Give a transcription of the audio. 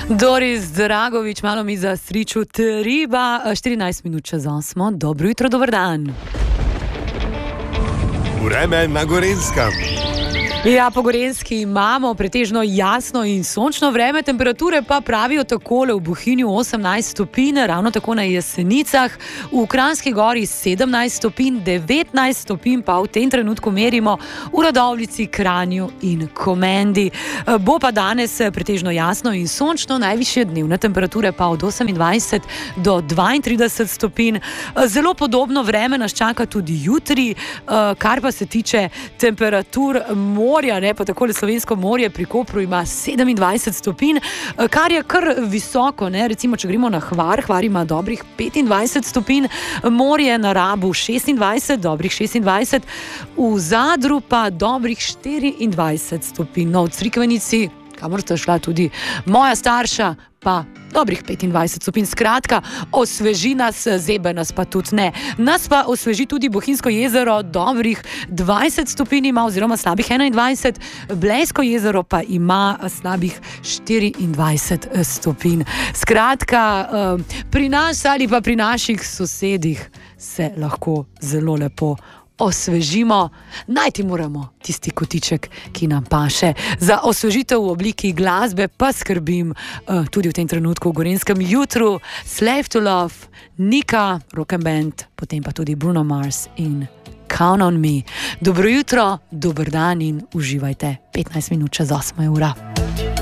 Doris Dragovič, malo mi za srečo treba, 14 minut čez 8. Dobro jutro, dober dan. Vreme na Gorenjskem. Ja, po Gorenjski imamo pretežno jasno in sončno vreme, temperature pa pravijo takole: v Bohinju 18 stopinj, ravno tako na Jesenicah, v Kranjski Gori 17 stopinj, 19 stopinj pa v tem trenutku merimo v Radovljici, Kranju in Komendi. Bo pa danes pretežno jasno in sončno, najvišje dnevne temperature pa od 28 do 32 stopinj. Zelo podobno vreme nas čaka tudi jutri, kar pa se tiče temperatur morja, ne, pa takole slovensko morje pri Kopru ima 27 stopinj, kar je kar visoko, ne, recimo, če gremo na Hvar, Hvar ima dobrih 25 stopinj, morje na Rabu 26, dobrih 26, v Zadru pa dobrih 24 stopinj, no, v Crikvenici, kamor sta šla tudi moja starša, pa dobrih 25 stopinj. Skratka, osveži nas, zebe nas pa tudi ne. Nas pa osveži tudi Bohinjsko jezero, dobrih 20 stopinj ima, oziroma slabih 21, Blejsko jezero pa ima slabih 24 stopinj. Skratka, pri nas ali pa pri naših sosedih se lahko zelo lepo osvežimo, najti moramo tisti kotiček, ki nam paše. Za osvežitev v obliki glasbe pa skrbim tudi v tem trenutku v Gorenjskem jutru. Slave to Love, Nika, Rock and Band, potem pa tudi Bruno Mars in Count on Me. Dobro jutro, dober dan in uživajte. 15 minut čez 8 ura.